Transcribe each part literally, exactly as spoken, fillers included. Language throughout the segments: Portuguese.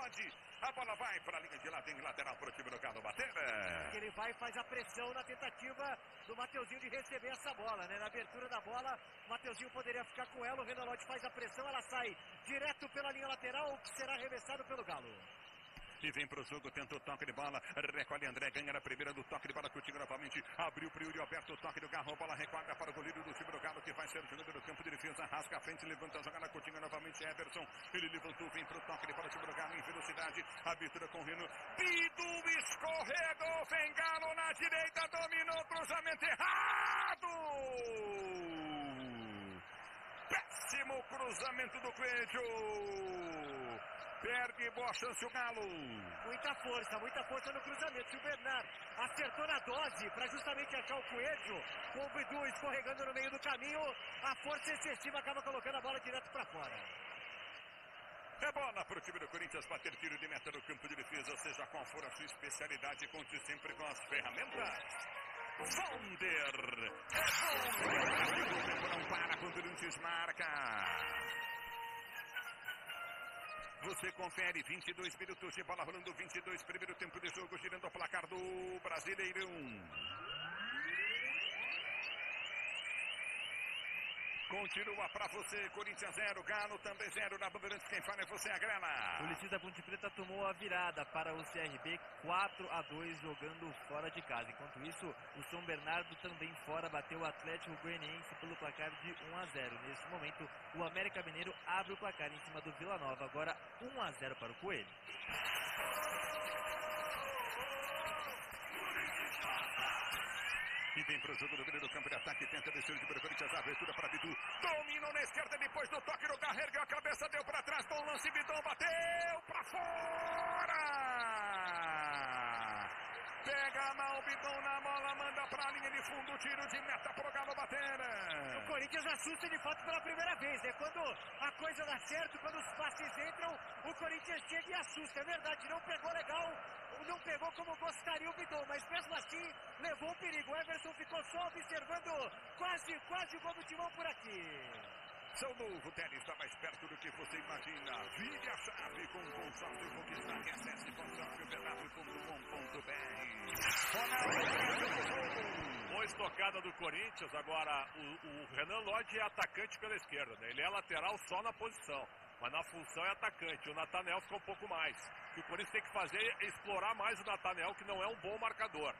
velocidade. A bola vai para a linha de lado, em lateral para o time do Galo bater. Ele vai e faz a pressão na tentativa do Mateuzinho de receber essa bola, né? Na abertura da bola, o Mateuzinho poderia ficar com ela, o Renan Lodge faz a pressão, ela sai direto pela linha lateral, que será arremessado pelo Galo. E vem pro jogo, tenta o toque de bola, recolhe André, ganha na primeira do toque de bola, contigo novamente, abriu pro Yuri Alberto, o toque do Garro, bola requadra para o goleiro do time do Galo, que vai ser o jogador do campo de defesa, rasga a frente, levanta a jogada, contigo novamente, Everson, ele levantou, vem pro toque de bola, o time do Galo em velocidade, abertura com o Reno, Bidu escorregou, vem Galo na direita, dominou, cruzamento errado! Péssimo cruzamento do Coelho! Perde boa chance o Galo. Muita força, muita força no cruzamento. Se o Bernard acertou na dose para justamente achar o Coelho, com o Bidu escorregando no meio do caminho, a força excessiva acaba colocando a bola direto para fora. É bola para o time do Corinthians bater tiro de meta no campo de defesa, seja qual for a sua especialidade, conte sempre com as ferramentas. Vonder! É Vonder! O tempo não para quando o Corinthians marca. Você confere, vinte e dois minutos de bola rolando, vinte e dois, primeiro tempo de jogo, girando o placar do Brasileirão. Continua pra você, Corinthians zero, Galo também zero, na Bandeirantes quem fala é você, a Grana. O Letícia da Ponte Preta tomou a virada para o C R B, quatro a dois, jogando fora de casa. Enquanto isso, o São Bernardo também fora, bateu o Atlético Goianiense pelo placar de um a zero. Nesse momento, o América Mineiro abre o placar em cima do Vila Nova, agora um a zero para o Coelho. E vem para o jogo do meio do campo de ataque, tenta descer de Corinthians, abertura para Bidu, dominou na esquerda, depois do toque do Garro, ergueu a cabeça, deu para trás, bom lance, Bidão bateu para fora! Pega a mão, Bidão na bola, manda para a linha de fundo, tiro de meta pro Galo bater. O Corinthians assusta de fato pela primeira vez, né? Quando a coisa dá certo, quando os passes entram, o Corinthians chega e assusta, é verdade, não pegou legal, não pegou como gostaria o Bidon, mas mesmo assim levou o perigo. O Everson ficou só observando quase, quase o gol do Timão por aqui. Seu novo tênis está mais perto do que você imagina. Vire a chave com o consórcio Conquistar. Acesse consórcio bernardo ponto com ponto b r. Boa estocada do Corinthians. Agora o, o Renan Lodge é atacante pela esquerda, né? Ele é lateral só na posição, mas na função é atacante. O Nathanael fica um pouco mais. O que o Corinthians tem que fazer é explorar mais o Nathanael, que não é um bom marcador.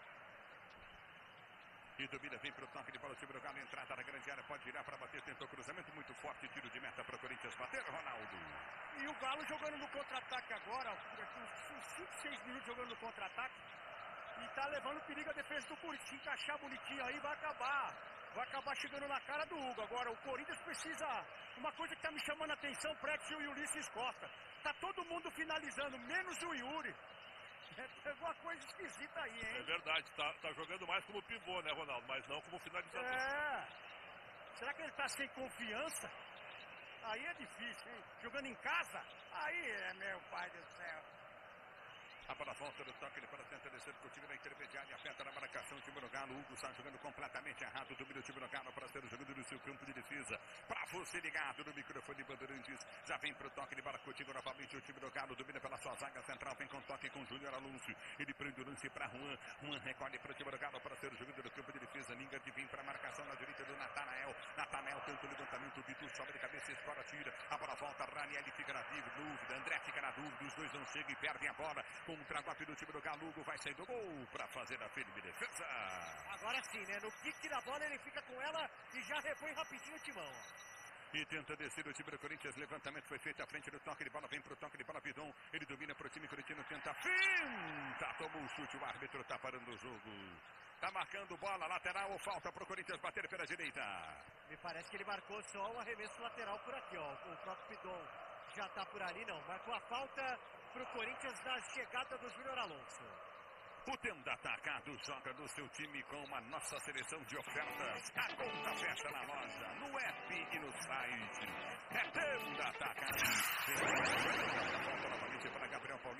E domina, vem para o toque de bola, time do Galo, entrada na grande área, pode virar para bater, tentou cruzamento, muito forte, tiro de meta para o Corinthians bater, Ronaldo. E o Galo jogando no contra-ataque agora, uns cinco, seis minutos jogando no contra-ataque, e tá levando perigo a defesa do Corinthians. Se encaixar bonitinho aí, vai acabar, vai acabar chegando na cara do Hugo. Agora, o Corinthians precisa, uma coisa que tá me chamando a atenção, Pretzel e o Ulisses Costa. Tá todo mundo finalizando, menos o Yuri. É alguma coisa esquisita aí, hein? É verdade, tá, tá jogando mais como pivô, né, Ronaldo? Mas não como finalizador. É. Será que ele tá sem confiança? Aí é difícil, hein? Jogando em casa? Aí é, meu pai do céu. A bola volta do toque, ele para tentar descer com o time da intermediária, aperta na marcação, o time do Galo, Hugo está jogando completamente errado, domina o time do Galo para ser o jogador do seu campo de defesa. Para você ligado no microfone Bandeirantes, já vem para o toque de bola contigo novamente, o time do Galo domina pela sua zaga central, vem com toque com Júnior Alonso, ele prende o lance para Juan, Juan recolhe para o time do Galo para ser o jogador do campo de defesa, Lingard vem para a marcação na direita do Nathanael, Nathanael tenta o levantamento, Bitu sobe de cabeça, escora, tira, a bola volta, Raniel fica na dúvida, André fica na dúvida, os dois não chegam e perdem a bola, com o trabalho do time do Galugo, vai sair do gol para fazer a firme defesa. Agora sim, né? No kick da bola ele fica com ela e já repõe rapidinho o Timão. E tenta descer o time do Corinthians, levantamento foi feito à frente do toque de bola, vem pro toque de bola, Pidon, ele domina pro time corintiano, tenta finta, tomou o chute, o árbitro tá parando o jogo. Tá marcando bola, lateral ou falta pro Corinthians bater pela direita. Me parece que ele marcou só o arremesso lateral por aqui, ó. O próprio Pidon já tá por ali, não. Marcou a falta pro Corinthians na chegada do Júnior Alonso. O Tenda Atacado joga no seu time com uma nossa seleção de ofertas. A conta fecha na loja, no app e no site. É Tenda Atacado. Volta novamente para Gabriel Paulista.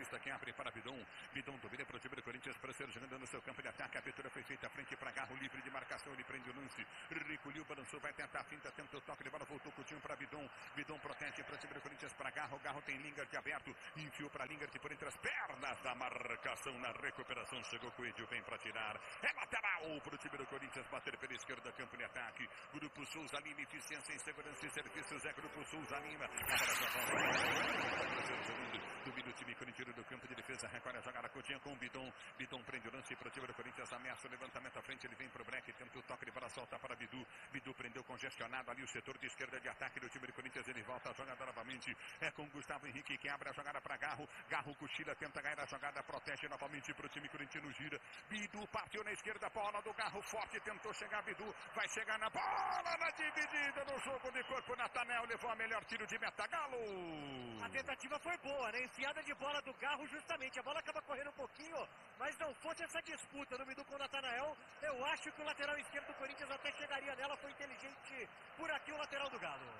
Costa que abre para Bidon. Bidon domina para o time do Corinthians para ser jogando no seu campo de ataque. A abertura foi feita à frente para Garro, livre de marcação. Ele prende o lance. Recolheu, balançou, vai tentar a finta, tenta o toque de bola, voltou com o time para Bidon. Bidon protege para o time do Corinthians para Garro. Garro tem Lingard aberto. Enfiou para Lingard por entre as pernas da marcação na recuperação. Chegou com o Edil, vem para tirar. É lateral para o time do Corinthians bater pela esquerda, campo de ataque. Grupo Souza Lima, eficiência em segurança e serviços. É Grupo Souza Lima. Agora já domina o time corintiano do campo de defesa. Recolhe a jogada, Coutinho com o Bidon. Bidon prende o lance para o time do Corinthians. Ameaça o levantamento à frente. Ele vem para o break. Tenta o toque de bola, solta para Bidu. Bidu prendeu congestionado ali o setor de esquerda de ataque do time do Corinthians. Ele volta a jogada novamente. É com Gustavo Henrique que abre a jogada para Garro. Garro cochila, tenta ganhar a jogada. Protege novamente para o time corintiano. Gira. Bidu partiu na esquerda. Bola do Garro forte. Tentou chegar Bidu. Vai chegar na bola na dividida no jogo de corpo. Natanel levou a melhor tiro de meta. Galo. A tentativa foi boa, né? Enfiada de bola do Garro, justamente. A bola acaba correndo um pouquinho, mas não fosse essa disputa do Bidu com o Natanael, eu acho que o lateral esquerdo do Corinthians até chegaria nela. Foi inteligente por aqui o lateral do Galo.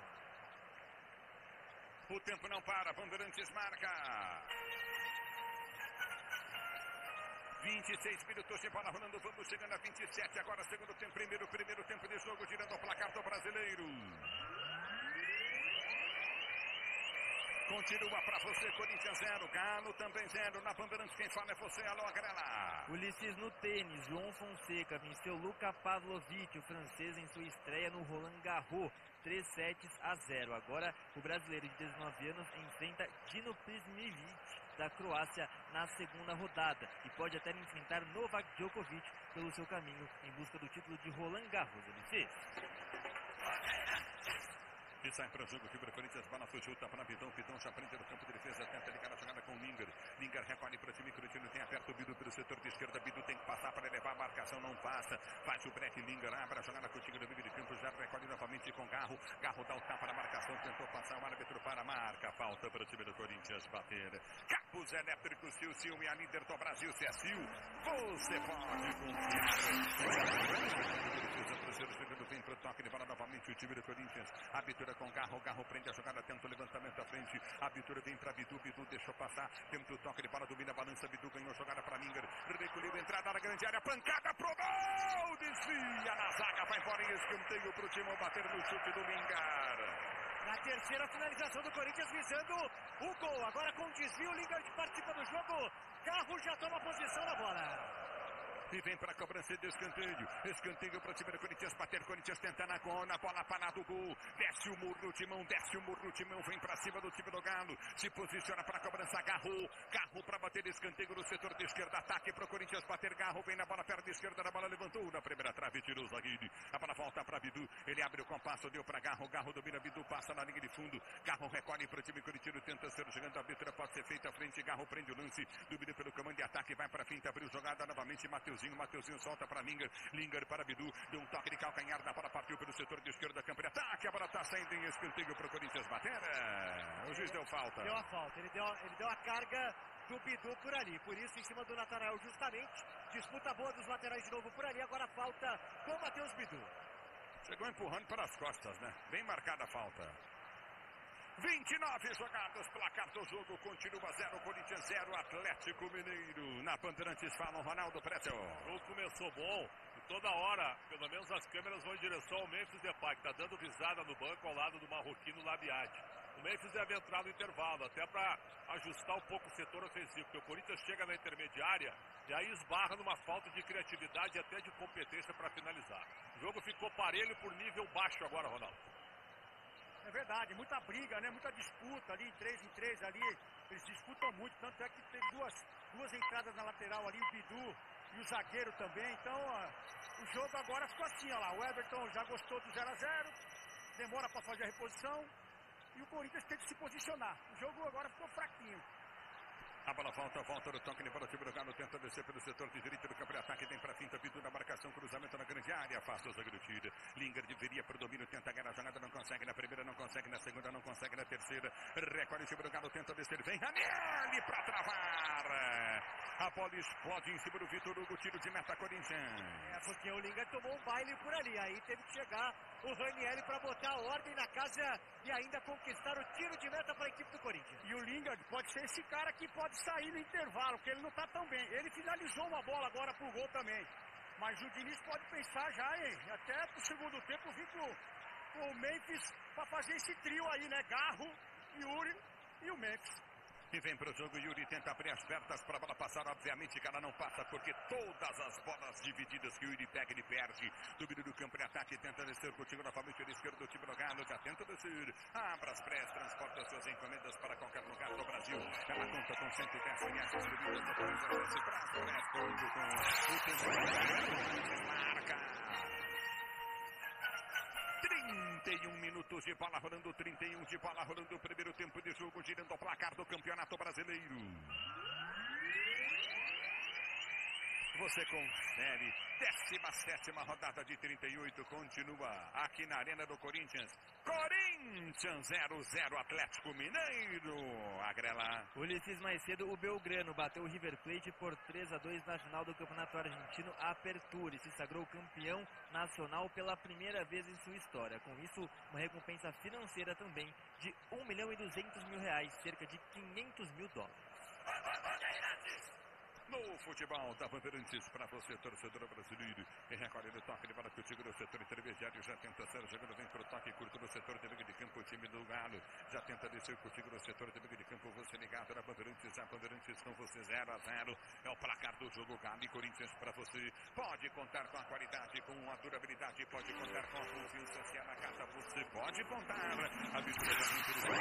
O tempo não para, Bandeirantes marca. vinte e seis minutos de bola rolando, vamos chegando a vinte e sete. Agora segundo tempo, primeiro, primeiro tempo de jogo, girando o placar do brasileiro. Continua para você, Corinthians zero, Galo também zero. Na Bandeirantes quem fala é você, alô Agrela. Ulisses no tênis, João Fonseca venceu Luka Pavlovic, o francês, em sua estreia no Roland Garros, três sets a zero. Agora o brasileiro de dezenove anos enfrenta Dino Prismivic da Croácia na segunda rodada e pode até enfrentar Novak Djokovic pelo seu caminho em busca do título de Roland Garros. Ulisses. E sai para o jogo, o time do Corinthians, bola foi chuta para Bidon, Bidon já prende no campo de defesa, tenta ligar a jogada com o Lingard. Lingard recolhe para o time corintiano, tem aperto o Bidu pelo setor de esquerda, Bidu tem que passar para levar a marcação, não passa, faz o break, Lingard abre a jogada contigo no meio de campo, já recolhe novamente com Garro, Garro dá o tapa na marcação, tentou passar o árbitro para a marca, falta para o time do Corinthians bater. Cabos Elétricos, Sil, Sil e a líder do Brasil, se é Sil, você pode confiar. Vem para o toque de bola novamente o time do Corinthians. Abertura com Garro, Garro prende a jogada, tenta o levantamento à frente. Abertura vem para Bidu, Bidu deixou passar. Tenta o toque de bola, domina a balança. Bidu ganhou jogada para Lingard. Recolheu entrada na grande área, pancada pro gol. Desvia na zaga, vai embora em escanteio para o time bater no chute do Lingard. Na terceira finalização do Corinthians visando o gol. Agora com desvio, Lingard participa do jogo. Garro já toma posição na bola. E vem para a cobrança de escanteio. Escanteio para o time do Corinthians bater. Corinthians tenta na cona. Bola para do gol. Desce o muro no timão. Desce o muro no timão. Vem para cima do time do Galo. Se posiciona para a cobrança. Garro. Garro para bater escanteio no setor de esquerda. Ataque para o Corinthians bater. Garro vem na bola perto da esquerda. Na bola levantou na primeira trave. Tirou o zagueiro. A bola volta para Bidu. Ele abre o compasso. Deu para Garro. Garro domina. Bidu passa na linha de fundo. Garro recolhe para o time corintiano. Tenta ser jogando. A abertura pode ser feita à frente. Garro prende o lance. Domina pelo comando de ataque. Vai para a finta. Abriu jogada novamente. Mateuzinho. Mateuzinho solta para Lingard. Lingard para Bidu. Deu um toque de calcanhar. Da bola partiu pelo setor de esquerda. Campo de ataque. A bola está saindo em escanteio para o Corinthians bater. O juiz deu falta. Deu a falta. Ele deu, ele deu a carga do Bidu por ali. Por isso, em cima do Natanael, justamente. Disputa boa dos laterais de novo por ali. Agora falta com o Matheus Bidu. Chegou empurrando para as costas, né? Bem marcada a falta. vinte e nove jogadas, placar do jogo continua zero, Corinthians zero, Atlético Mineiro. Na Bandeirantes falam Ronaldo Pretzel. O jogo começou bom e toda hora, pelo menos as câmeras vão em direção ao Memphis Depay, que está dando risada no banco ao lado do marroquino Labiade. O Memphis deve entrar no intervalo, até para ajustar um pouco o setor ofensivo, porque o Corinthians chega na intermediária e aí esbarra numa falta de criatividade e até de competência para finalizar. O jogo ficou parelho por nível baixo agora, Ronaldo. É verdade, muita briga, né? Muita disputa ali, três em três ali. Eles disputam muito, tanto é que tem duas, duas entradas na lateral ali, o Bidu e o zagueiro também. Então, ó, o jogo agora ficou assim, ó lá. O Everton já gostou do zero a zero, demora para fazer a reposição e o Corinthians tem que se posicionar. O jogo agora ficou fraquinho. A bola volta, volta no toque de bola, o time do Galo tenta descer pelo setor de direito do campo de ataque, tem para finta, Bidu na marcação, cruzamento na grande área, afasta o zagueiro tira. Lingard viria para o domínio, tenta ganhar a jogada, não consegue na primeira, não consegue na segunda, não consegue na terceira. Recolhe o time do Galo, tenta descer, vem Ranieri para travar. A bola explode em cima do Vitor Hugo, tiro de meta Corinthians. É, porque o Lingard tomou um baile por ali, aí teve que chegar o Ranieri para botar a ordem na casa e ainda conquistar o tiro de meta para a equipe do Corinthians. E o Lingard pode ser esse cara que pode sair no intervalo, porque ele não tá tão bem. Ele finalizou uma bola agora pro gol também. Mas o Diniz pode pensar já, hein? Até pro segundo tempo vir com, com o Memphis pra fazer esse trio aí, né? Garro, Yuri e o Memphis. E vem pro jogo, Yuri tenta abrir as pernas para a bola passar, obviamente que ela não passa, porque todas as bolas divididas que o Yuri pega, ele perde. Domínio do campo de ataque, tenta descer contigo novamente, ele esquerdo do time do Galo, já tenta descer. Abra as pressas, transporta suas encomendas para qualquer lugar do Brasil. Ela conta com cento e dez reais distribuídas no país, acesse Brasil, responde com o tempo marca. trinta e um minutos de bola rolando, trinta e um de bola rolando, o primeiro tempo de jogo, girando o placar do Campeonato Brasileiro. Você confere, décima sétima rodada de trinta e oito, continua aqui na Arena do Corinthians. Corinthians zero zero, Atlético Mineiro. Agrela. Ulisses, mais cedo, o Belgrano bateu o River Plate por três a dois na final do Campeonato Argentino Apertura e se sagrou campeão nacional pela primeira vez em sua história. Com isso, uma recompensa financeira também de um milhão e duzentos mil reais, cerca de quinhentos mil dólares. No futebol da Bandeirantes, para você, torcedor brasileiro, e recolhe o toque de bola contigo no setor intermediário, já tenta ser jogando, vem pro toque curto no setor de meio de campo, o time do Galo, já tenta descer contigo no setor de meio de campo, você ligado na Bandeirantes, a Bandeirantes com você zero a zero, é o placar do jogo, Galo e Corinthians para você, pode contar com a qualidade, com a durabilidade, pode contar com a confiança, se é na casa, você pode contar, a mistura da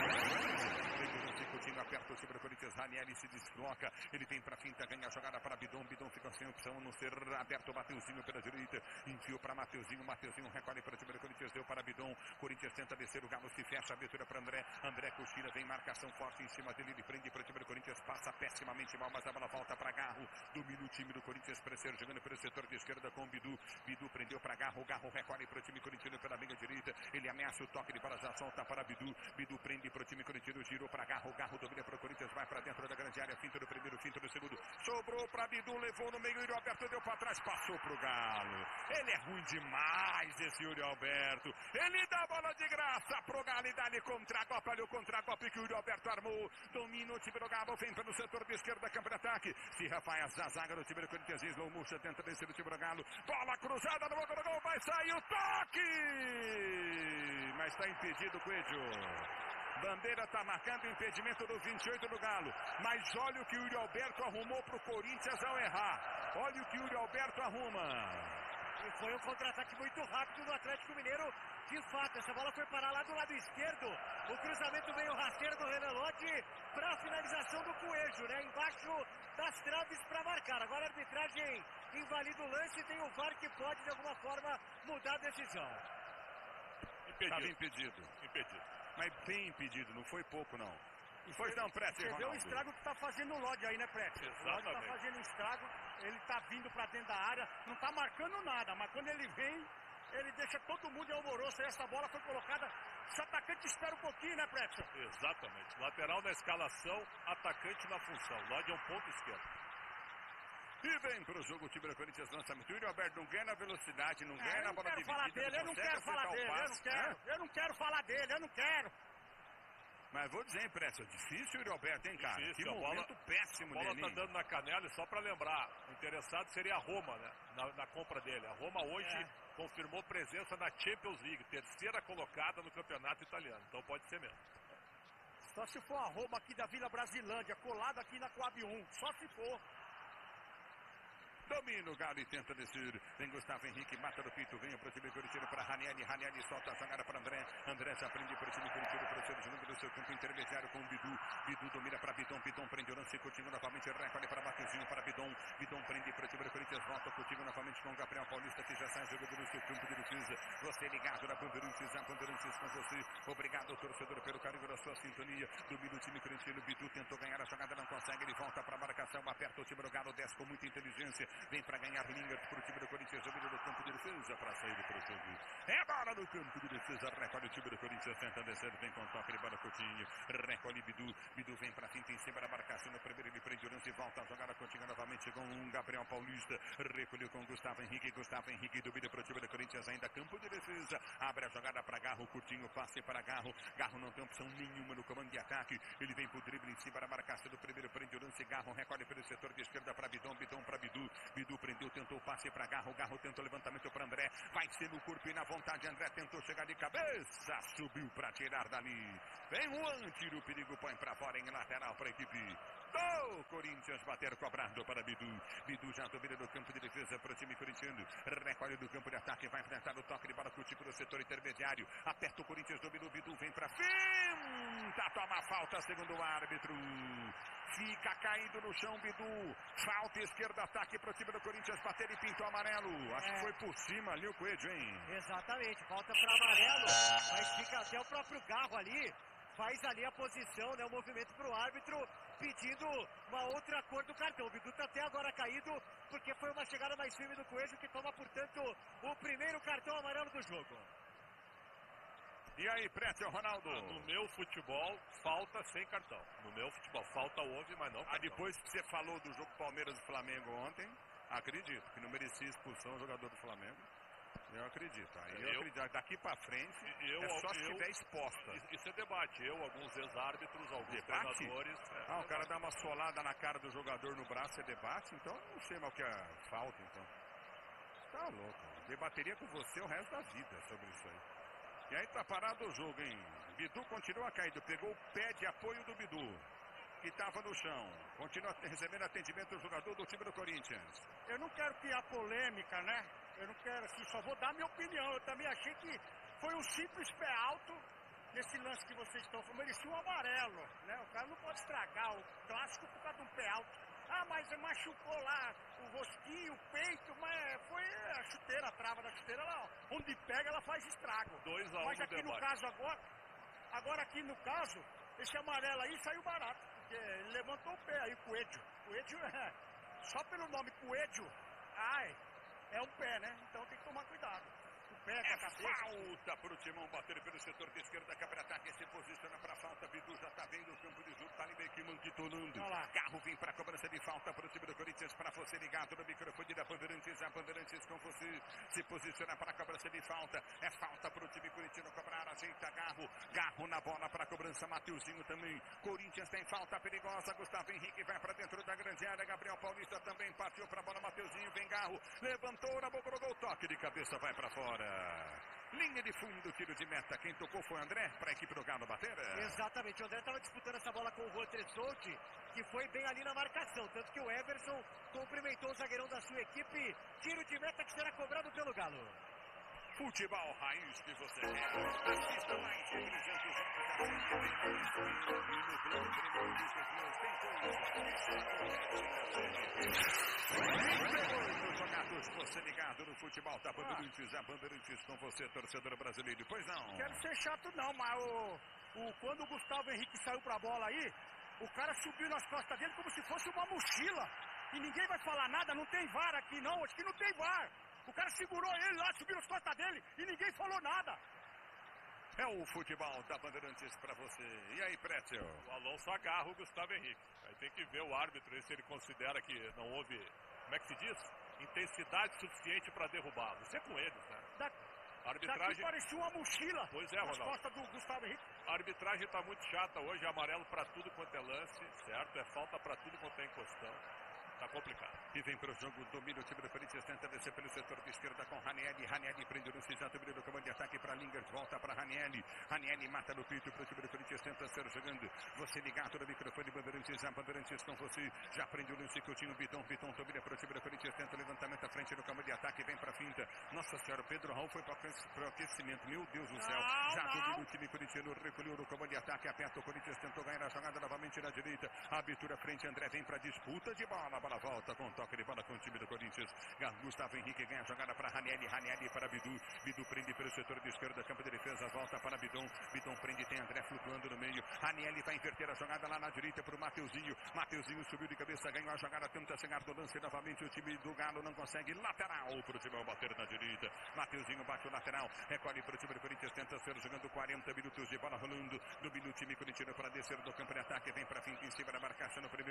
Coutinho aperta o time do Corinthians, Ranieri se desloca, ele vem pra finta, ganha a jogada para Bidon, Bidon fica sem opção, a não ser aberto, Mateuzinho pela direita, enfiou para Mateuzinho, Mateuzinho recolhe para o time do Corinthians, deu para Bidon, Corinthians tenta descer, o Galo se fecha, abertura para André, André cochila, vem marcação forte em cima dele, ele prende para o time do Corinthians, passa pessimamente mal, mas a bola volta para Garro, domina o time do Corinthians, Presser jogando pelo setor de esquerda com Bidu, Bidu prendeu para Garro, Garro recolhe para o time corintiano pela meia direita, ele ameaça o toque de bola, já solta para Bidu, Bidu prende para o time corintiano, girou para Garro, Garro domina para o Corinthians, vai para dentro da grande área, finta do primeiro, finta do segundo, sobrou para Bidu, levou no meio, Yuri Alberto deu para trás, passou pro Galo. Ele é ruim demais, esse Yuri Alberto. Ele dá a bola de graça pro Galo e dá-lhe contra-golpe, olha o contra-golpe que o Yuri Alberto armou. Domina o time do Galo, vem pelo setor de esquerda, campo de ataque. Se Rafael a zaga do time do Corinthians, Slow Murcha tenta vencer o time do Galo. Bola cruzada no boca do gol, vai sair o toque! Mas está impedido, Coelho. Bandeira está marcando o impedimento do vinte e oito do Galo. Mas olha o que o Yuri Alberto arrumou para o Corinthians ao errar. Olha o que o Yuri Alberto arruma. E foi um contra-ataque muito rápido do Atlético Mineiro. De fato, essa bola foi parar lá do lado esquerdo. O cruzamento veio rasteiro do Renan Lodge para a finalização do Coelho, né? Embaixo das traves para marcar. Agora a arbitragem invalida o lance e tem o V A R que pode de alguma forma mudar a decisão. Estava impedido. Impedido. Mas bem impedido, não foi pouco não. Pois não, Prete, Você vê o estrago que tá fazendo o Lodge aí, né, Prete? O Lodge tá fazendo um estrago, ele tá vindo pra dentro da área, não tá marcando nada, mas quando ele vem, ele deixa todo mundo em alvoroço. Essa bola foi colocada, esse atacante espera um pouquinho, né, Prete? Exatamente, lateral na escalação, atacante na função. Lodge é um ponto esquerdo. E vem pro jogo o time do Corinthians, lançamento. O Yuri Alberto não ganha na velocidade, não ganha é, na bola dividida. Eu não quero falar dele, eu não quero, eu não quero falar dele, eu não quero. Mas vou dizer, hein, Pressa, difícil o Yuri Alberto, hein, cara? Difícil, que momento bola, péssimo dele. A bola tá dando na canela e só pra lembrar, o interessado seria a Roma, né? Na, na compra dele. A Roma hoje é. confirmou presença na Champions League, terceira colocada no campeonato italiano. Então pode ser mesmo. Só se for a Roma aqui da Vila Brasilândia, colada aqui na Coab um. Só se for. Domina o Galo e tenta descer. Vem Gustavo Henrique, mata do peito, vem pro time corintiano para Ranieri. Ranieri solta a jogada para André. André já prende pro time corintiano, pro seu segundo do seu campo intermediário com o Bidu. Bidu domina para Bidon. Bidon prende o lance, Coutinho novamente, recolhe para Mateuzinho, para Bidon. Bidon prende pro time do Corinthians, volta Coutinho novamente com o Gabriel Paulista, que já sai jogando no seu campo de defesa. Você ligado na Bandeirantes, a Bandeirantes com você. Obrigado, torcedor, pelo carinho da sua sintonia. Domina o time corintiano, Bidu tentou ganhar a jogada, não consegue, ele volta para a marcação, aperta o time do Galo, desce com muita inteligência. Vem para ganhar linha para o time do Corinthians, domina no campo de defesa para sair para o jogo. É bola no campo de defesa, recolhe o time do Corinthians, tenta descer, vem com toque de bola Coutinho, recolhe Bidu, Bidu vem para finta em cima da marcação, no primeiro ele prende o lance e volta a jogada Coutinho novamente com um Gabriel Paulista, recolheu com Gustavo Henrique, Gustavo Henrique domina para o time do Corinthians, ainda campo de defesa, abre a jogada para Garro, Coutinho passe para Garro, Garro não tem opção nenhuma no comando de ataque, ele vem para o drible em cima da marcação do primeiro prende o lance, Garro recolhe pelo setor de esquerda para Bidon, Bidon para Bidu, Bidu prendeu, tentou o passe para Garro, Garro tentou o levantamento para André, vai ser no corpo e na vontade, André tentou chegar de cabeça, subiu para tirar dali, vem o Juan, tira o perigo, põe para fora em lateral para a equipe do Corinthians, bater cobrado para Bidu, Bidu já domina no campo de defesa para o time corintiano, recolhe do campo de ataque, vai enfrentar o toque de bola com o tipo do setor intermediário, aperta o Corinthians, domina o Bidu, vem para finta, toma falta, segundo o árbitro, fica caído no chão Bidu, falta esquerda, ataque para o time do Corinthians, bater e pintou amarelo, acho é. que foi por cima ali o Coelho, hein? Exatamente, falta para amarelo, mas fica até o próprio Garro ali, faz ali a posição, né, o movimento para o árbitro, pedindo uma outra cor do cartão. O Bidu está até agora caído, porque foi uma chegada mais firme do Coelho, que toma, portanto, o primeiro cartão amarelo do jogo. E aí, Prétio, Ronaldo? Ah, no meu futebol, falta sem cartão. No meu futebol, falta houve, mas não cartão. Ah, depois que você falou do jogo Palmeiras e Flamengo ontem, acredito que não merecia expulsão o jogador do Flamengo. Eu acredito. Aí eu, eu acredito. Daqui pra frente, eu, é só eu, se estiver exposta. Isso é debate. Eu, alguns ex-árbitros, alguns debate? treinadores... É, ah, o debate. Cara dá uma solada na cara do jogador no braço, é debate? Então, não sei mal o que é falta, então. Tá louco. Debateria com você o resto da vida sobre isso aí. E aí tá parado o jogo, hein? Bidu continua caído. Pegou o pé de apoio do Bidu, que estava no chão. Continua recebendo atendimento do jogador do time do Corinthians. Eu não quero criar polêmica, né? Eu não quero, assim, só vou dar minha opinião. Eu também achei que foi um simples pé alto nesse lance que vocês estão falando. Merecia um amarelo, né? O cara não pode estragar o clássico por causa de um pé alto. Ah, mas machucou lá o rosquinho, o peito, mas foi a chuteira, a trava da chuteira lá, ó. Onde pega ela faz estrago. Dois a um mas aqui no, no caso agora, agora aqui no caso, esse amarelo aí saiu barato. Porque ele levantou o pé aí, Coelho. Coelho é, só pelo nome Coelho, ai, é um pé, né? Então tem que tomar cuidado. O pé com é a cabeça. Falta pro Timão bater pelo setor de esquerda, cabra ataque, se posiciona pra falta, Bidu já tá vendo o campo de jogo, tá ali meio que manquitonando. Carro vem pra cobrança de falta pro time do Corinthians, pra você ligado no microfone da Bandeirantes, a Bandeirantes com você, se posiciona pra cobrança de falta, é falta pro time corintiano cobrar, ajeita Garro, Garro na bola pra cobrança, Mateuzinho também, Corinthians tem falta perigosa, Gustavo Henrique vai pra dentro da grande área, Gabriel Paulista também partiu pra bola, Mateuzinho, vem Garro, levantou, na boca, gol, toque de cabeça, vai pra fora. Linha de fundo, tiro de meta. Quem tocou foi o André, para a equipe do Galo bater. Exatamente, o André estava disputando essa bola com o Juan Tressolti, que foi bem ali na marcação. Tanto que o Everson cumprimentou o zagueirão da sua equipe. Tiro de meta que será cobrado pelo Galo. Futebol raiz que você quer. Assista mais de trezentos jogos da Série B. E no Plano Prêmio Discos Meus tem todos. Jogados, você ligado no futebol da Bandeirantes, a Bandeirantes com você, torcedor brasileiro. Pois não. Quero ser chato não, mas o, o, quando o Gustavo Henrique saiu pra bola aí, o cara subiu nas costas dele como se fosse uma mochila. E ninguém vai falar nada, não tem V A R aqui não, acho que não tem V A R. O cara segurou ele lá, subiu nas costas dele e ninguém falou nada. É o futebol da Bandeirantes pra você. E aí, Prétio? O Alonso agarra o Gustavo Henrique. Aí tem que ver o árbitro, se ele considera que não houve, como é que se diz? Intensidade suficiente para derrubá-lo. Isso é com eles, né? Da... A arbitragem parecia uma mochila. Pois é, nas Ronaldo. costas do Gustavo Henrique. A arbitragem está muito chata hoje, amarelo para tudo quanto é lance, certo? É falta para tudo quanto é encostão. Tá complicado. E vem para o jogo, domina o time do Corinthians, tenta descer pelo setor de esquerda com Ranieri. Ranieri prende no já domina do comando de ataque para Lingers, volta para Ranieri. Ranieri mata no peito para o time do Corinthians, tenta ser jogando. Você ligado no microfone, Bandeirantes, a Bandeirantes com você. Já prende o lance, Coutinho, Bitão, Bitão, domina para o time do Corinthians, tenta o levantamento à frente no comando de ataque, vem para a finta. Nossa senhora, o Pedro Raul foi para o aquecimento, meu Deus do céu. Não, já não. domina o time corintiano, recolheu no comando de ataque, aperta o Corinthians, tentou ganhar a jogada novamente na direita. Abertura frente, André vem para disputa de bola, a bola volta com toque de bola com o time do Corinthians. Gustavo Henrique ganha a jogada para Ranieri, Ranieri para Bidu, Bidu prende pelo setor de esquerda, campo de defesa, volta para Bidon, Bidon prende, tem André flutuando no meio, Ranieri vai inverter a jogada lá na direita para o Mateuzinho, Mateuzinho subiu de cabeça, ganhou a jogada, tenta chegar do lance novamente, o time do Galo não consegue, lateral para o time ao bater na direita, Mateuzinho bate o lateral, recolhe para o time do Corinthians, tenta ser jogando quarenta minutos de bola rolando, domina o time corintiano para descer do campo de ataque, vem para fim em cima da marcação no primeiro, prende no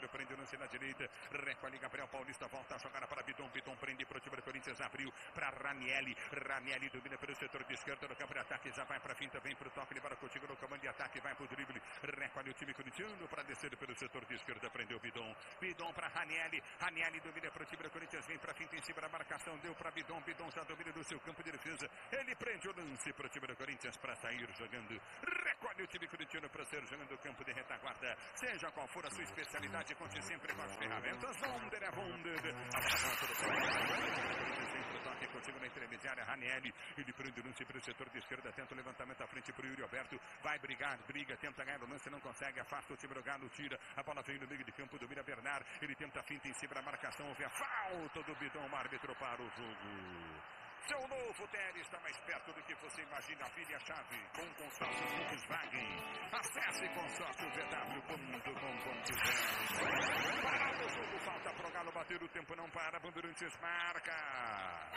lance na direita. Recolhe Gabriel Paulista, volta a jogada para Bidon. Bidon prende para o time do Corinthians, abriu para Ranieri. Ranieri domina pelo setor de esquerda no campo de ataque, já vai para a finta, vem para o toque, libera contigo no comando de ataque, vai para o drible. Recolhe o time corintiano para descer pelo setor de esquerda, prendeu Bidon. Bidon para Ranieri. Ranieri domina para o time do Corinthians, vem para a finta em cima da marcação, deu para Bidon. Bidon já domina do seu campo de defesa. Ele prende o lance para o time do Corinthians para sair jogando. Recolhe o time corintiano para ser jogando o campo de retaguarda. Seja qual for a sua especialidade, conte sempre com as ferramentas Wonder é Wonder. A volta do Corinthians vem para o toque contigo na intermediária. Ranieri, ele prende o lance para o setor de esquerda, tenta o levantamento à frente para o Yuri Alberto. Vai brigar, briga, tenta ganhar o lance, não consegue, afasta o time do Galo, tira. A bola vem no meio de campo, domina Bernard. Ele tenta a finta em cima da marcação, houve a falta do Bidon, o árbitro para o jogo. Seu novo tênis está mais perto do que você imagina. Vire a chave com consórcio Volkswagen. Acesse consórcio v w ponto com ponto b r. Parado o jogo, falta pro Galo bater, o tempo não para. Bandeirantes marca.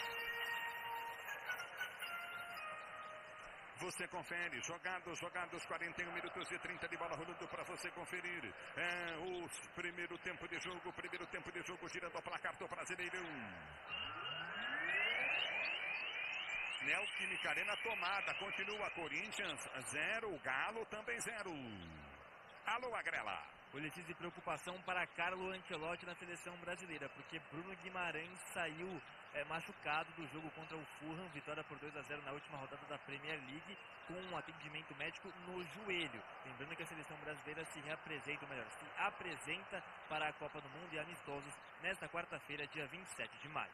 Você confere, jogados, jogados, quarenta e um minutos e trinta de bola rolando para você conferir. É o primeiro tempo de jogo, primeiro tempo de jogo, girando o placar do Brasileirão. Neoquímica Arena tomada, continua Corinthians zero, Galo também zero. Alô, Agrela. Boletim de preocupação para Carlo Ancelotti na seleção brasileira, porque Bruno Guimarães saiu é, machucado do jogo contra o Fulham, vitória por dois a zero na última rodada da Premier League, com um atendimento médico no joelho. Lembrando que a seleção brasileira se reapresenta, ou melhor, se apresenta para a Copa do Mundo e amistosos nesta quarta-feira, dia vinte e sete de maio.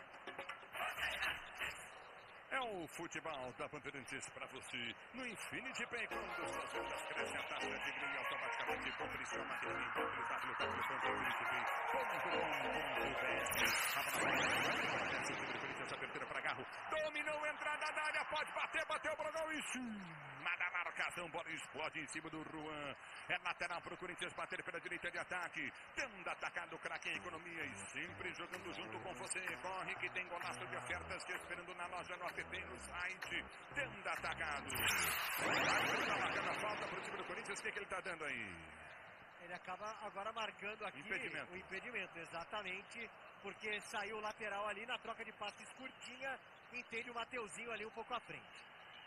É o futebol da Bandeirantes para você. No Infinity Pay, quando suas vendas crescem, a taxa de ganho automaticamente. Compre sua máquina em w w w ponto infinity pay ponto com ponto b r. Abertura para Garro. Dominou, entrada da área, pode bater, bateu para o gol e cima da marcação. Bola explode em cima do Juan. É lateral para o Corinthians bater pela direita de ataque. Tendo atacado o craque em economia e sempre jogando junto com você. Corre que tem golaço de ofertas que esperando na loja, no app, no site. Tendo atacado. Está marcando a falta para o time do Corinthians. O que, que ele está dando aí? Ele acaba agora marcando aqui impedimento. o impedimento, exatamente, porque saiu o lateral ali na troca de passes curtinha, entende o Mateuzinho ali um pouco à frente.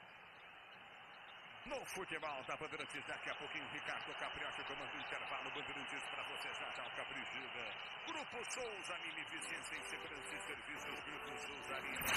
No futebol da Bandeirantes, daqui a pouquinho, Ricardo Capriotti comanda o intervalo. Bandeirantes para você, já já o Caprichuga. Grupo Souza, Eficiência em Segurança e Serviços. Grupo Souza,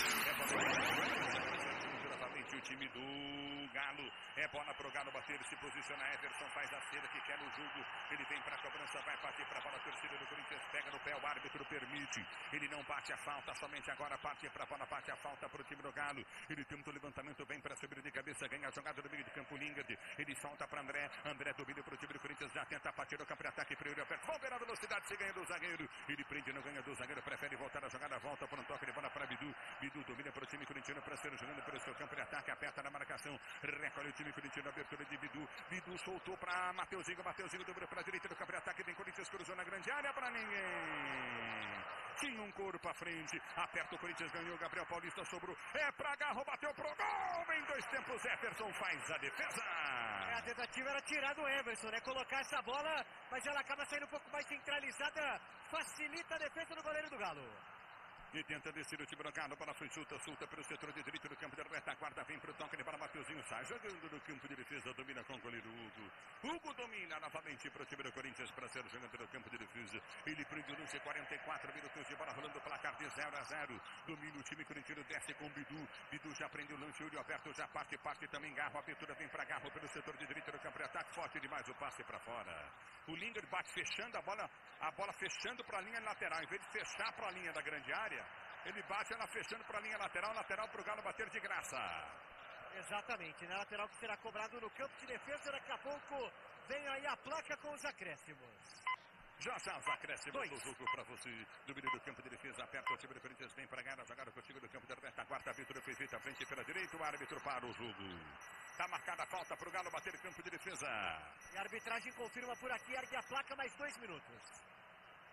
é novamente o time do Galo. É bola pro Galo bater, se posiciona. Everson faz a cera que quer no jogo. Ele vem para a cobrança, vai partir para a bola. A torcida do Corinthians pega no pé, o árbitro permite. Ele não bate a falta, somente agora parte para a bola, bate a falta para o time do Galo. Ele tenta o levantamento, vem para subir de cabeça, ganha a jogada do meio de campo, Lingard. Ele solta para André. André domina para o time do Corinthians, já tenta partir no campo de ataque para o Alberto. Volta na velocidade, se ganha do zagueiro. Ele prende, não ganha do zagueiro, prefere voltar a jogada, volta por um toque de bola para Bidu. Bidu domina para o time corintiano, para ser jogando pelo seu campo de ataque, aperta na marcação, recolhe o time corintiano, abertura de Bidu. Bidu soltou para Mateuzinho, Mateuzinho dobrou para a direita do campo de ataque, vem Corinthians, cruzou na grande área para ninguém. Tinha um corpo à frente, aperta o Corinthians, ganhou, Gabriel Paulista sobrou, é pra Garro, bateu pro gol, em dois tempos, Everson faz a defesa. É, a tentativa era tirar do Everson, né, colocar essa bola, mas ela acaba saindo um pouco mais centralizada, facilita a defesa do goleiro do Galo. E tenta descer o time do Galo, bola foi solta, solta pelo setor de direito do campo de retaguarda, vem pro toque de bola, Mateuzinho sai jogando no campo de defesa, domina com o goleiro Hugo. Hugo domina novamente pro time do Corinthians para ser jogando no campo de defesa. Ele prende o lance, quarenta e quatro minutos de bola rolando, placar de zero a zero. Domina o time corintiano, desce com o Bidu. Bidu já prende o lance, Yuri Alberto já parte, parte também Garro, a abertura vem para Garro pelo setor de direito do campo de ataque, forte demais o passe para fora. O Lingard bate fechando a bola, a bola fechando para a linha lateral, em vez de fechar para a linha da grande área. Ele bate ela fechando para a linha lateral, lateral para o Galo bater de graça. Exatamente, na lateral que será cobrado no campo de defesa, daqui a pouco vem aí a placa com os acréscimos. Já já os acréscimos do jogo para você. Domínio do campo de defesa, aperta o time do Corinthians, vem para ganhar a jogada contigo do campo de retaguarda. A vitória foi feita à frente pela direita, o árbitro para o jogo. Está marcada a falta para o Galo bater campo de defesa. E a arbitragem confirma por aqui, ergue a placa, mais dois minutos.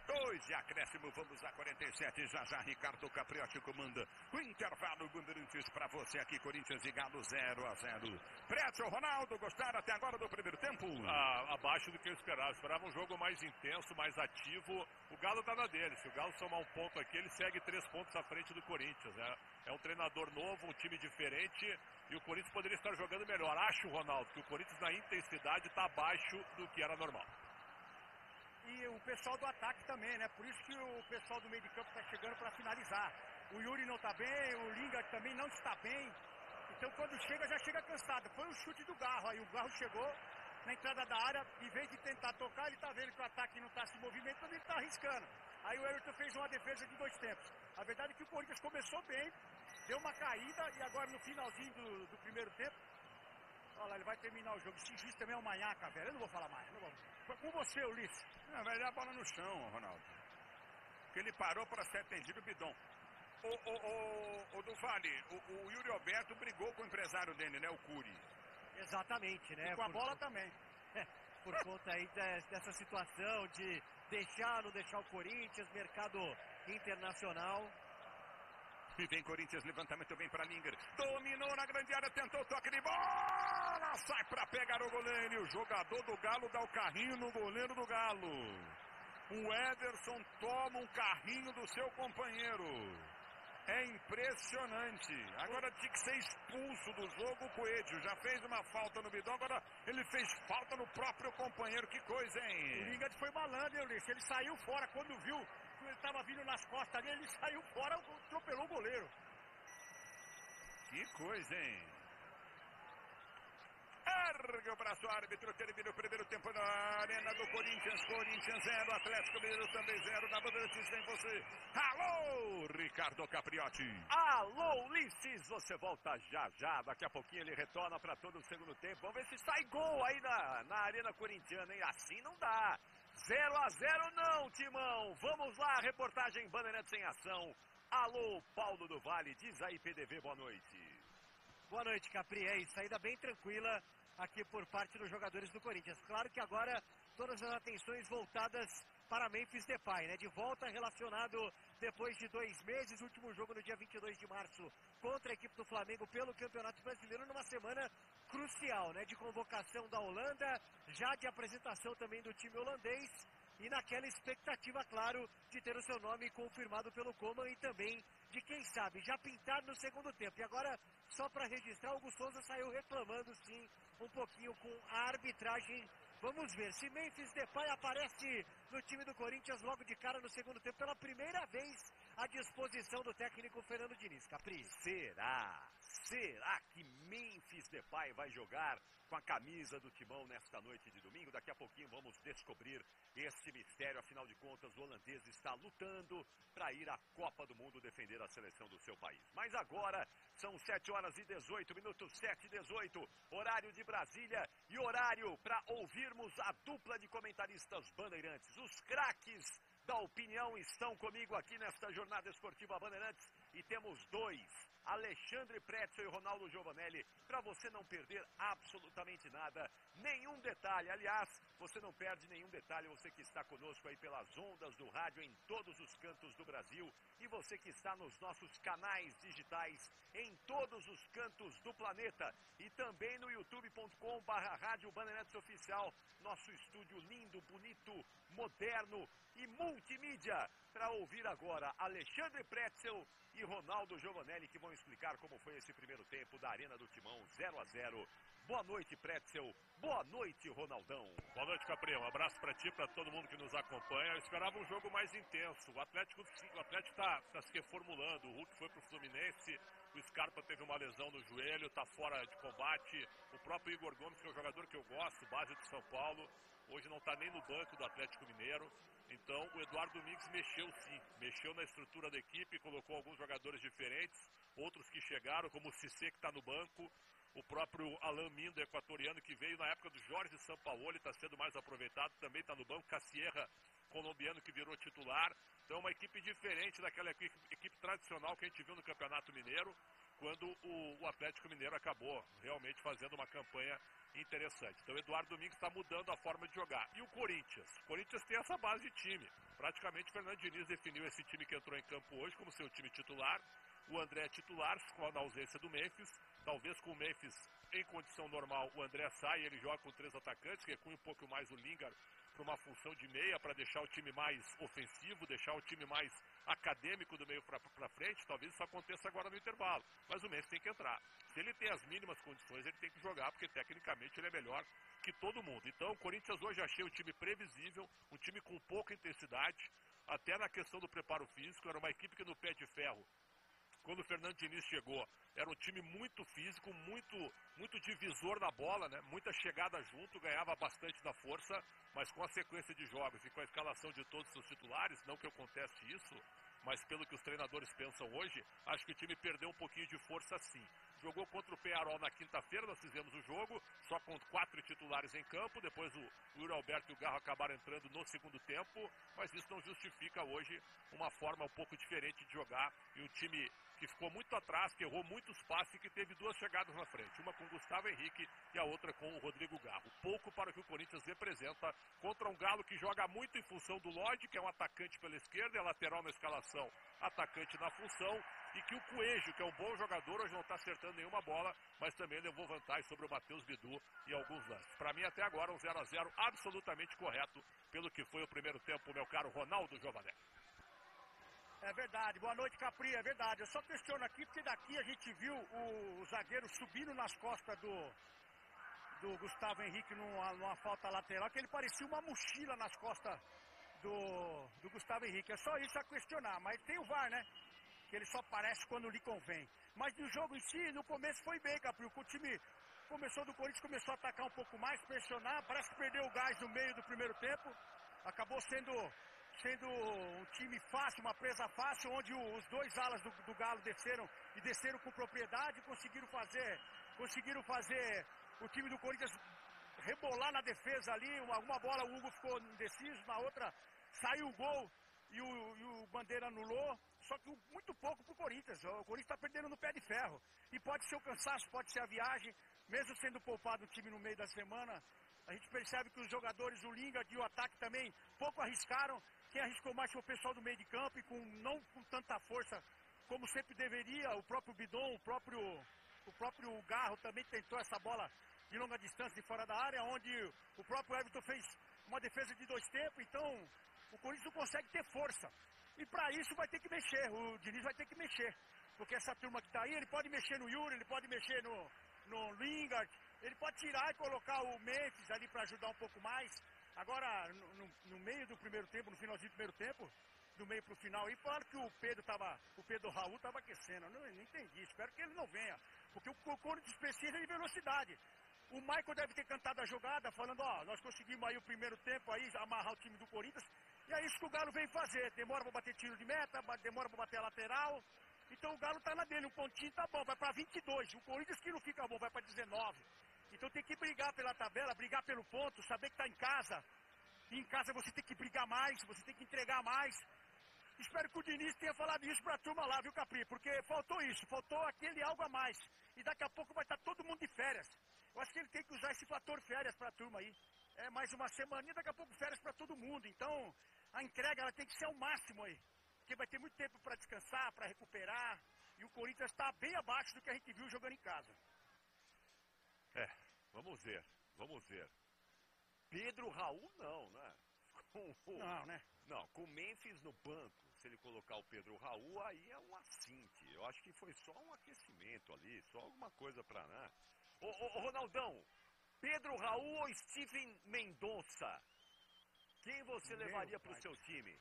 dois de acréscimo, vamos a quarenta e sete, já já Ricardo Capriotti comanda o intervalo Bandeirantes para você aqui, Corinthians e Galo zero a zero. Pretzel, Ronaldo, gostaram até agora do primeiro tempo? Ah, abaixo do que eu esperava, eu esperava um jogo mais intenso, mais ativo. O Galo tá na dele, se o Galo somar um ponto aqui, ele segue três pontos à frente do Corinthians, né? É um treinador novo, um time diferente e o Corinthians poderia estar jogando melhor. Acho, Ronaldo, que o Corinthians na intensidade está abaixo do que era normal. E o pessoal do ataque também, né? Por isso que o pessoal do meio de campo está chegando para finalizar. O Yuri não está bem, o Lingard também não está bem. Então quando chega, já chega cansado. Foi o chute do Garro, aí o Garro chegou na entrada da área, em vez de tentar tocar, ele está vendo que o ataque não está se movimentando, ele está arriscando. Aí o Everton fez uma defesa de dois tempos. A verdade é que o Corinthians começou bem, deu uma caída e agora no finalzinho do, do primeiro tempo, olha lá, ele vai terminar o jogo. Esse juiz também é um manhaca, velho. Eu não vou falar mais. Não vou. Foi com você, Ulisses. Não, vai dar a bola no chão, Ronaldo. Porque ele parou para ser atendido o bidão. O, o, o, o do Vale, o, o Yuri Alberto brigou com o empresário dele, né? O Curi. Exatamente, né? E com a por, bola também. É, por conta aí de, dessa situação de deixar, não deixar o Corinthians, mercado internacional. E vem Corinthians, levantamento bem para Lingard. Dominou na grande área, tentou toque de bola. Sai para pegar o goleiro. E o jogador do Galo dá o carrinho no goleiro do Galo. O Ederson toma um carrinho do seu companheiro. É impressionante. Agora tinha que ser expulso do jogo o Coelho. Já fez uma falta no bidão, agora ele fez falta no próprio companheiro. Que coisa, hein? O Lingard foi malandro, hein, Ulisses? Ele saiu fora quando viu que ele estava vindo nas costas dele, ele saiu fora, atropelou o goleiro. Que coisa, hein? Ergue o braço, árbitro, termina o primeiro tempo na arena do Corinthians. Corinthians zero, Atlético Mineiro também zero. Na Bandeirantes vem você. Alô, Ricardo Capriotti. Alô, Ulisses, você volta já já. Daqui a pouquinho ele retorna para todo o segundo tempo. Vamos ver se sai gol aí na, na arena corintiana, hein? Assim não dá. zero a zero não, Timão. Vamos lá, reportagem Bandeirantes em ação. Alô, Paulo do Vale, diz aí, P D V, boa noite. Boa noite, Capri. É isso, saída bem tranquila aqui por parte dos jogadores do Corinthians. Claro que agora todas as atenções voltadas para Memphis Depay, né? De volta relacionado depois de dois meses, último jogo no dia vinte e dois de março contra a equipe do Flamengo pelo Campeonato Brasileiro, numa semana crucial, né? De convocação da Holanda, já de apresentação também do time holandês e naquela expectativa, claro, de ter o seu nome confirmado pelo Koeman e também de, quem sabe, já pintar no segundo tempo. E agora, só para registrar, o Hugo Souza saiu reclamando, sim, um pouquinho com a arbitragem. Vamos ver se Memphis Depay aparece no time do Corinthians logo de cara no segundo tempo, pela primeira vez à disposição do técnico Fernando Diniz. Capri. Será? Será que Memphis Depay vai jogar com a camisa do Timão nesta noite de domingo? Daqui a pouquinho vamos descobrir este mistério. Afinal de contas, o holandês está lutando para ir à Copa do Mundo defender a seleção do seu país. Mas agora são sete horas e dezoito minutos, sete e dezoito, horário de Brasília e horário para ouvirmos a dupla de comentaristas bandeirantes. Os craques da opinião estão comigo aqui nesta jornada esportiva Bandeirantes e temos dois, Alexandre Pretzel e Ronaldo Giovanelli, para você não perder absolutamente nada, nenhum detalhe. Aliás, você não perde nenhum detalhe, você que está conosco aí pelas ondas do rádio em todos os cantos do Brasil e você que está nos nossos canais digitais em todos os cantos do planeta e também no youtube ponto com barra rádio Bandeirantes Oficial, nosso estúdio lindo, bonito, moderno e multimídia, para ouvir agora Alexandre Pretzel e Ronaldo Giovanelli, que vão explicar como foi esse primeiro tempo da Arena do Timão, zero a zero. Boa noite, Pretzel. Boa noite, Ronaldão. Boa noite, Capri. Um abraço para ti, para todo mundo que nos acompanha. Eu esperava um jogo mais intenso. O Atlético o Atlético está tá se reformulando. O Hulk foi para o Fluminense. O Scarpa teve uma lesão no joelho, está fora de combate. O próprio Igor Gomes, que é um jogador que eu gosto, base de São Paulo, hoje não está nem no banco do Atlético Mineiro. Então o Eduardo Domingues mexeu sim, mexeu na estrutura da equipe, colocou alguns jogadores diferentes, outros que chegaram, como o Cissé, que está no banco, o próprio Alain Mindo, equatoriano, que veio na época do Jorge Sampaoli, está sendo mais aproveitado, também está no banco, Cassierra, colombiano, que virou titular. Então uma equipe diferente daquela equipe, equipe tradicional que a gente viu no Campeonato Mineiro. quando o, o Atlético Mineiro acabou realmente fazendo uma campanha interessante. Então o Eduardo Domingues está mudando a forma de jogar. E o Corinthians? O Corinthians tem essa base de time. Praticamente o Fernando Diniz definiu esse time que entrou em campo hoje como seu time titular. O André é titular, com a ausência do Memphis. Talvez com o Memphis em condição normal o André sai e ele joga com três atacantes, recua um pouco mais o Lingard para uma função de meia, para deixar o time mais ofensivo, deixar o time mais acadêmico do meio para frente. Talvez isso aconteça agora no intervalo, mas o Memphis tem que entrar. Se ele tem as mínimas condições, ele tem que jogar, porque tecnicamente ele é melhor que todo mundo. Então o Corinthians hoje achei um time previsível, um time com pouca intensidade, até na questão do preparo físico. Era uma equipe que no pé de ferro, quando o Fernando Diniz chegou, era um time muito físico, muito, muito divisor na bola, né? Muita chegada junto, ganhava bastante da força, mas com a sequência de jogos e com a escalação de todos os seus titulares, não que eu conteste isso, mas pelo que os treinadores pensam hoje, acho que o time perdeu um pouquinho de força sim. Jogou contra o Peñarol na quinta-feira, nós fizemos o jogo, só com quatro titulares em campo, depois o, o Yuri Alberto e o Garro acabaram entrando no segundo tempo, mas isso não justifica hoje uma forma um pouco diferente de jogar, e um time que ficou muito atrás, que errou muitos passes e que teve duas chegadas na frente, uma com o Gustavo Henrique e a outra com o Rodrigo Garro. Pouco para o que o Corinthians representa contra um Galo que joga muito em função do Lodge, que é um atacante pela esquerda, é lateral na escalação, atacante na função, e que o Coelho, que é um bom jogador, hoje não está acertando nenhuma bola, mas também levou vantagem sobre o Matheus Bidu e alguns lances. Para mim, até agora, um zero a zero absolutamente correto, pelo que foi o primeiro tempo, meu caro Ronaldo Giovanelli. É verdade, boa noite, Capri, é verdade. Eu só questiono aqui, porque daqui a gente viu o, o zagueiro subindo nas costas do, do Gustavo Henrique numa, numa falta lateral, que ele parecia uma mochila nas costas do, do Gustavo Henrique. É só isso a questionar, mas tem o V A R, né? Que ele só aparece quando lhe convém. Mas no jogo em si, no começo foi bem, Capri. O time começou do Corinthians, começou a atacar um pouco mais, pressionar, parece que perdeu o gás no meio do primeiro tempo. Acabou sendo... sendo um time fácil, uma presa fácil, onde os dois alas do, do Galo desceram e desceram com propriedade, conseguiram fazer, conseguiram fazer o time do Corinthians rebolar na defesa ali, uma, uma bola o Hugo ficou indeciso, na outra saiu o gol e o, e o Bandeira anulou, só que muito pouco pro Corinthians. O Corinthians está perdendo no pé de ferro, e pode ser o cansaço, pode ser a viagem, mesmo sendo poupado o time no meio da semana. A gente percebe que os jogadores, o Lingard e o ataque também, pouco arriscaram. Quem arriscou mais foi o pessoal do meio de campo, e com, não com tanta força como sempre deveria. O próprio Bidon, o próprio, o próprio Garro também tentou essa bola de longa distância de fora da área, onde o próprio Everton fez uma defesa de dois tempos. Então o Corinthians não consegue ter força, e para isso vai ter que mexer, o Diniz vai ter que mexer, porque essa turma que está aí, ele pode mexer no Yuri, ele pode mexer no, no Lingard, ele pode tirar e colocar o Memphis ali para ajudar um pouco mais. Agora, no, no, no meio do primeiro tempo, no finalzinho do primeiro tempo, do meio pro final, e falaram que o Pedro tava, o Pedro Raul estava aquecendo. Eu não, não entendi, espero que ele não venha, porque o, o Corinthians precisa de velocidade. O Michael deve ter cantado a jogada, falando, ó, nós conseguimos aí o primeiro tempo, aí amarrar o time do Corinthians, e é isso que o Galo vem fazer. Demora para bater tiro de meta, demora para bater a lateral. Então o Galo tá na dele, um pontinho tá bom, vai para vinte e dois. O Corinthians que não fica bom, vai para dezenove. Então tem que brigar pela tabela, brigar pelo ponto, saber que está em casa. E em casa você tem que brigar mais, você tem que entregar mais. Espero que o Diniz tenha falado isso para a turma lá, viu, Capri? Porque faltou isso, faltou aquele algo a mais. E daqui a pouco vai estar todo mundo de férias. Eu acho que ele tem que usar esse fator férias para a turma aí. É mais uma semaninha, daqui a pouco férias para todo mundo. Então a entrega ela tem que ser ao máximo aí. Porque vai ter muito tempo para descansar, para recuperar. E o Corinthians está bem abaixo do que a gente viu jogando em casa. É, vamos ver, vamos ver. Pedro Raul não, né? Com o, não, né? Não, com o Memphis no banco, se ele colocar o Pedro Raul, aí é um assinte. Eu acho que foi só um aquecimento ali, só alguma coisa pra, né? Ô, ô, ô Ronaldão, Pedro Raul ou Steven Mendonça? Quem você Meu levaria pro pai. seu time?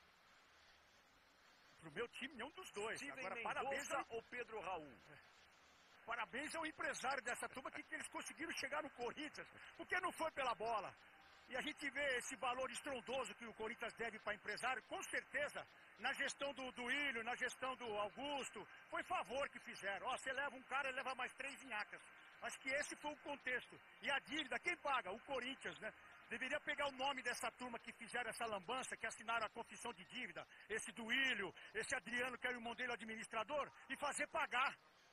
Pro meu time, nenhum dos dois. Steven Agora, Mendonça parabéns ao... ou Pedro Raul? Parabéns ao empresário dessa turma que, que eles conseguiram chegar no Corinthians, porque não foi pela bola. E a gente vê esse valor estrondoso que o Corinthians deve para empresário, com certeza, na gestão do, do Ilho, na gestão do Augusto, foi favor que fizeram. Ó, você leva um cara e leva mais três inhacas. Acho que esse foi o contexto. E a dívida, quem paga? O Corinthians, né? Deveria pegar o nome dessa turma que fizeram essa lambança, que assinaram a confissão de dívida, esse do Ilho, esse Adriano, que era o irmão dele administrador, e fazer pagar.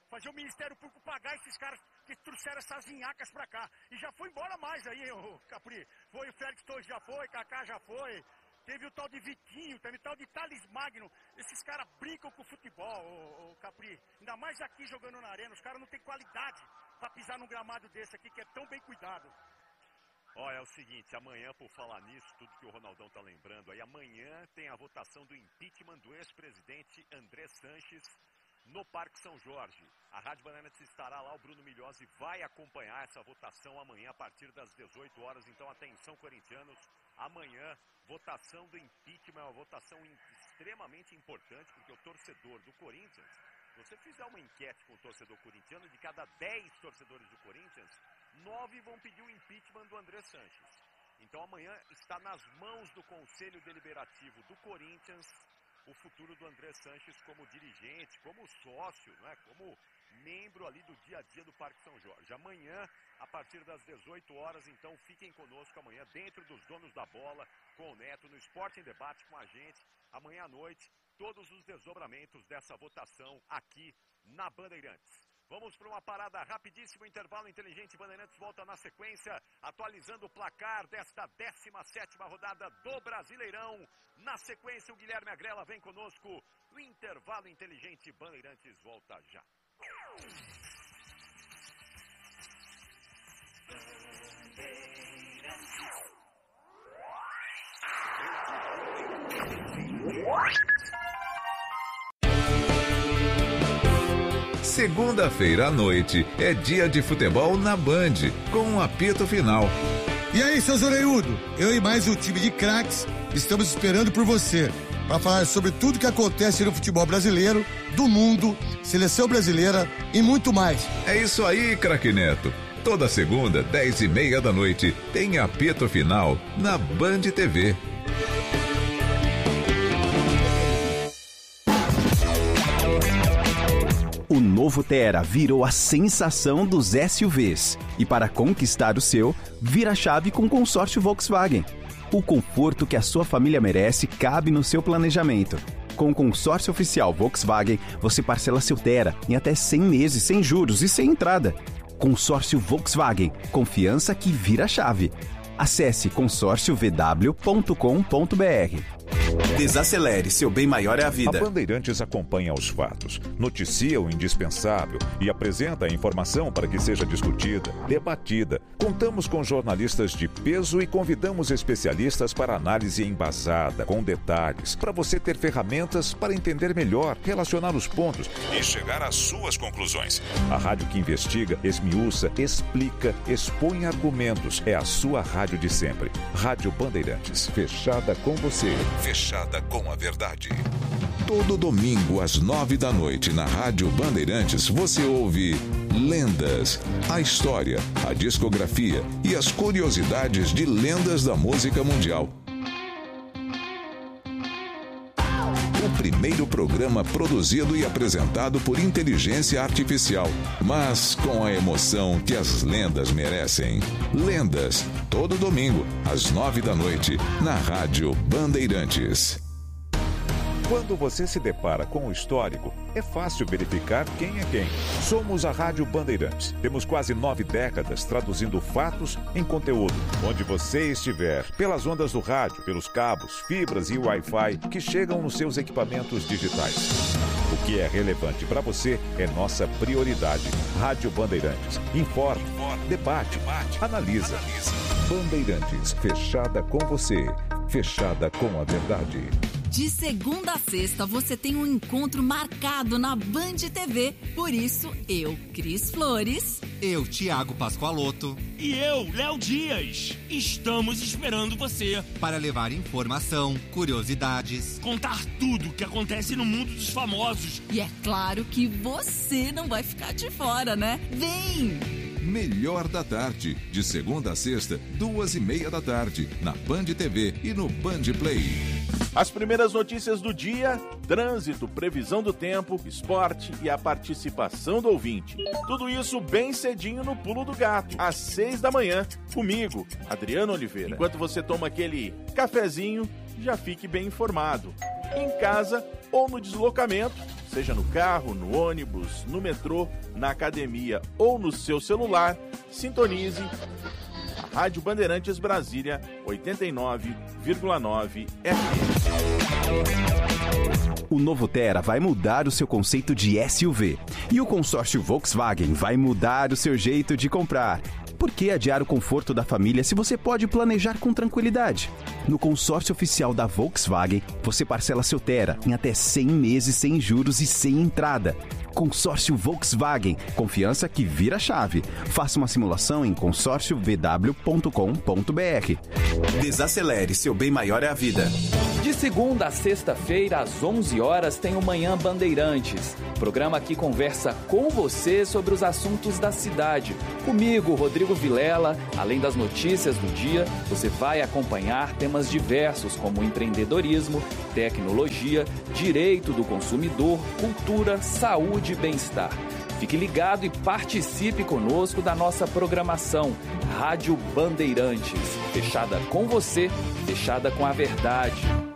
fazer o Ministério Público pagar esses caras que trouxeram essas vinhacas pra cá. E já foi embora mais aí, o Capri. Foi o Félix Torres já foi, Kaká já foi. Teve o tal de Vitinho, teve o tal de Thales Magno. Esses caras brincam com o futebol, o, o Capri. Ainda mais aqui jogando na arena. Os caras não têm qualidade pra pisar num gramado desse aqui que é tão bem cuidado. Ó, é o seguinte, amanhã, por falar nisso, tudo que o Ronaldão tá lembrando aí, amanhã tem a votação do impeachment do ex-presidente André Sanches no Parque São Jorge. A Rádio Bandeirantes estará lá, o Bruno Milhozzi vai acompanhar essa votação amanhã a partir das dezoito horas, então atenção corintianos, amanhã votação do impeachment é uma votação extremamente importante, porque o torcedor do Corinthians, se você fizer uma enquete com o torcedor corintiano, de cada dez torcedores do Corinthians, nove vão pedir o impeachment do André Sanches. Então amanhã está nas mãos do Conselho Deliberativo do Corinthians o futuro do André Sanches como dirigente, como sócio, né, como membro ali do dia a dia do Parque São Jorge. Amanhã, a partir das dezoito horas, então fiquem conosco amanhã, dentro dos Donos da Bola, com o Neto, no Esporte em Debate com a gente. Amanhã à noite, todos os desdobramentos dessa votação aqui na Bandeirantes. Vamos para uma parada rapidíssima, intervalo inteligente. Bandeirantes volta na sequência, atualizando o placar desta décima sétima rodada do Brasileirão. Na sequência, o Guilherme Agrela vem conosco. O intervalo inteligente, Bandeirantes volta já. Segunda-feira à noite é dia de futebol na Band, com um apito final. E aí, seus orelhudos? Eu e mais um time de craques estamos esperando por você para falar sobre tudo que acontece no futebol brasileiro, do mundo, seleção brasileira e muito mais. É isso aí, craque Neto. Toda segunda, dez e meia da noite, tem apito final na Band T V. O novo Tera virou a sensação dos S U Vs. E para conquistar o seu, vira a chave com o consórcio Volkswagen. O conforto que a sua família merece cabe no seu planejamento. Com o consórcio oficial Volkswagen, você parcela seu Tera em até cem meses sem juros e sem entrada. Consórcio Volkswagen. Confiança que vira a chave. Acesse consórcio v w ponto com ponto b r. Desacelere, seu bem maior é a vida. A Bandeirantes acompanha os fatos, noticia o indispensável e apresenta a informação para que seja discutida, debatida. Contamos com jornalistas de peso e convidamos especialistas para análise embasada, com detalhes, para você ter ferramentas para entender melhor, relacionar os pontos e chegar às suas conclusões. A rádio que investiga, esmiuça, explica, expõe argumentos. É a sua rádio de sempre. Rádio Bandeirantes, fechada com você. Fechada com a verdade. Todo domingo às nove da noite na Rádio Bandeirantes você ouve Lendas, a história, a discografia e as curiosidades de lendas da música mundial. O primeiro programa produzido e apresentado por inteligência artificial, mas com a emoção que as lendas merecem. Lendas, todo domingo, às nove da noite, na Rádio Bandeirantes. Quando você se depara com o histórico, é fácil verificar quem é quem. Somos a Rádio Bandeirantes. Temos quase nove décadas traduzindo fatos em conteúdo. Onde você estiver, pelas ondas do rádio, pelos cabos, fibras e Wi-Fi que chegam nos seus equipamentos digitais. O que é relevante para você é nossa prioridade. Rádio Bandeirantes. Informa, debate, analisa. Bandeirantes, fechada com você. Fechada com a verdade. De segunda a sexta, você tem um encontro marcado na Band T V. Por isso, eu, Cris Flores. Eu, Thiago Pascoaloto. E eu, Léo Dias. Estamos esperando você. Para levar informação, curiosidades. Contar tudo o que acontece no mundo dos famosos. E é claro que você não vai ficar de fora, né? Vem! Melhor da Tarde, de segunda a sexta, duas e meia da tarde, na Band T V e no Band Play. As primeiras notícias do dia, trânsito, previsão do tempo, esporte e a participação do ouvinte. Tudo isso bem cedinho no Pulo do Gato, às seis da manhã, comigo, Adriano Oliveira. Enquanto você toma aquele cafezinho, já fique bem informado. Em casa ou no deslocamento, Seja no carro, no ônibus, no metrô, na academia ou no seu celular, sintonize a Rádio Bandeirantes Brasília oitenta e nove vírgula nove F M. O novo Tera vai mudar o seu conceito de S U V. E o consórcio Volkswagen vai mudar o seu jeito de comprar. Por que adiar o conforto da família se você pode planejar com tranquilidade? No consórcio oficial da Volkswagen, você parcela seu Tera em até cem meses sem juros e sem entrada. Consórcio Volkswagen, confiança que vira chave. Faça uma simulação em consórcio v w ponto com ponto b r. Desacelere, seu bem maior é a vida. De segunda a sexta-feira, às onze horas, tem o Manhã Bandeirantes. Programa que conversa com você sobre os assuntos da cidade. Comigo, Rodrigo Vilela, além das notícias do dia, você vai acompanhar temas diversos como empreendedorismo, tecnologia, direito do consumidor, cultura, saúde e bem-estar. Fique ligado e participe conosco da nossa programação Rádio Bandeirantes. Fechada com você, fechada com a verdade.